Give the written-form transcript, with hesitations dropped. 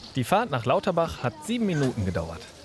Die Fahrt nach Lauterbach hat 7 Minuten gedauert.